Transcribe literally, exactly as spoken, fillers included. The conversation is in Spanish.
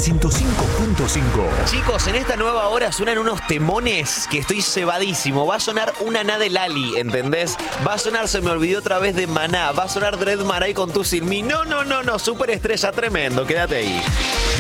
ciento cinco punto cinco. Chicos, en esta nueva hora suenan unos temones que estoy cebadísimo. Va a sonar una na de Lali, ¿entendés? Va a sonar Se me olvidó otra vez de Maná. Va a sonar Dread Marai con Tu Sin Mí. No, no, no, no. Súper estrella, tremendo. Quédate ahí.